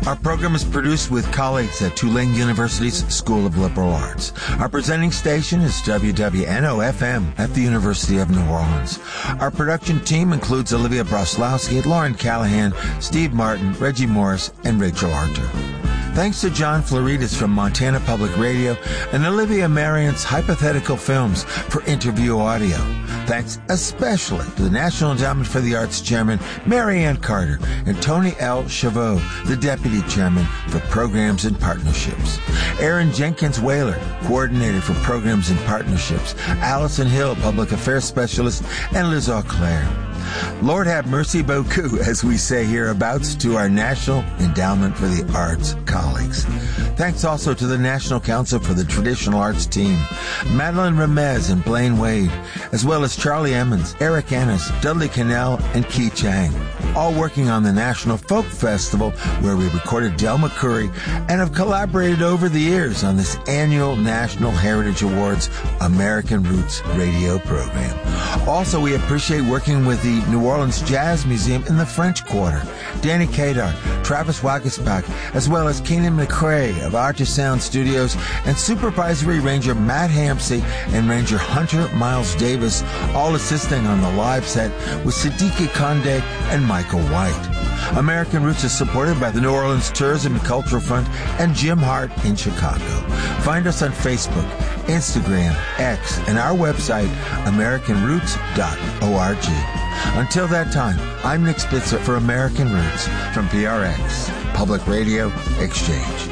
Our program is produced with colleagues at Tulane University's School of Liberal Arts. Our presenting station is WWNO-FM at the University of New Orleans. Our production team includes Olivia Broslowski, Lauren Callahan, Steve Martin, Reggie Morris, and Rachel Arter. Thanks to John Floridas from Montana Public Radio and Olivia Mariant's Hypothetical Films for interview audio. Thanks especially to the National Endowment for the Arts Chairman, Mary Ann Carter, and Tony L. Chavot, the Deputy Chairman for Programs and Partnerships. Aaron Jenkins-Whaler, Coordinator for Programs and Partnerships. Allison Hill, Public Affairs Specialist, and Liz Auclair. Lord have mercy beaucoup, as we say hereabouts, to our National Endowment for the Arts colleagues. Thanks also to the National Council for the Traditional Arts team, Madeline Ramez and Blaine Wade, as well as Charlie Emmons, Eric Ennis, Dudley Cannell, and Key Chang, all working on the National Folk Festival, where we recorded Del McCoury, and have collaborated over the years on this annual National Heritage Awards American Roots radio program. Also, we appreciate working with the New Orleans Jazz Museum in the French Quarter, Danny Kadar, Travis Wagesbach, as well as Keenan McCrae of Artisound Studios, and Supervisory Ranger Matt Hampsey and Ranger Hunter Miles Davis, all assisting on the live set with Siddiqui Condé and Michael White. American Roots is supported by the New Orleans Tourism and Cultural Fund and Jim Hart in Chicago. Find us on Facebook, Instagram, X, and our website, AmericanRoots.org. Until that time, I'm Nick Spitzer for American Roots from PRX, Public Radio Exchange.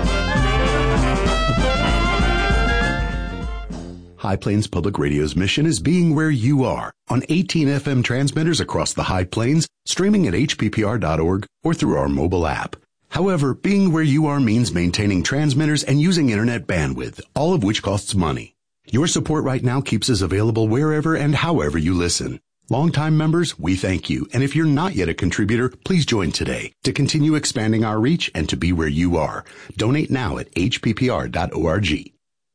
High Plains Public Radio's mission is being where you are on 18 FM transmitters across the High Plains, streaming at hppr.org or through our mobile app. However, being where you are means maintaining transmitters and using internet bandwidth, all of which costs money. Your support right now keeps us available wherever and however you listen. Longtime members, we thank you. And if you're not yet a contributor, please join today to continue expanding our reach and to be where you are. Donate now at hppr.org.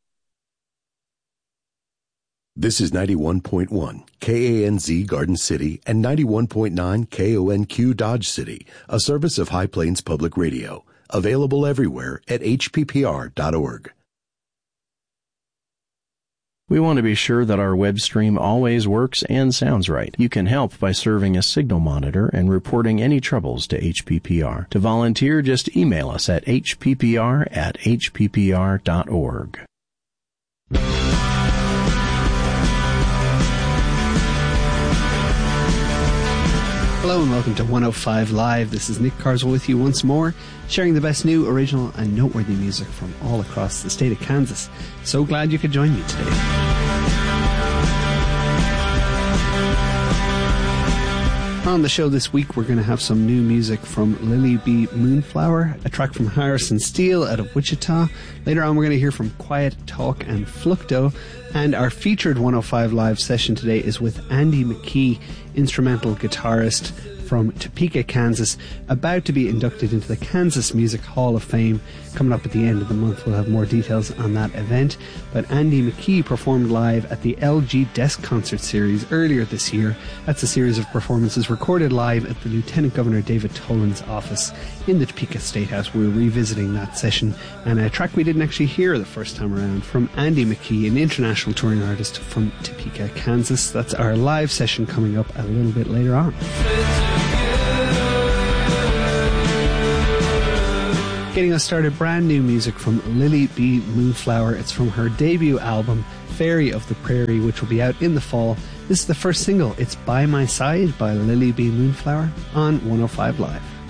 This is 91.1 KANZ Garden City and 91.9 KONQ Dodge City, a service of High Plains Public Radio. Available everywhere at hppr.org. We want to be sure that our web stream always works and sounds right. You can help by serving a signal monitor and reporting any troubles to HPPR. To volunteer, just email us at hppr@hppr.org. Hello and welcome to 105 Live. This is Nick Carswell with you once more, sharing the best new, original, and noteworthy music from all across the state of Kansas. So glad you could join me today. On the show this week, we're going to have some new music from Lily B. Moonflower, a track from Harrison Steele out of Wichita. Later on, we're going to hear from Quiet Talk and Flucto. And our featured 105 Live session today is with Andy McKee, instrumental guitarist from Topeka, Kansas, about to be inducted into the Kansas Music Hall of Fame. Coming up at the end of the month, we'll have more details on that event. But Andy McKee performed live at the LG Desk Concert Series earlier this year. That's a series of performances recorded live at the Lieutenant Governor David Tolan's office in the Topeka State House. We're revisiting that session, and a track we didn't actually hear the first time around from Andy McKee, an international touring artist from Topeka, Kansas. That's our live session coming up a little bit later on. Getting us started, brand new music from Lily B. Moonflower. It's from her debut album, Fairy of the Prairie, which will be out in the fall. This is the first single. It's By My Side by Lily B. Moonflower on 105 Live.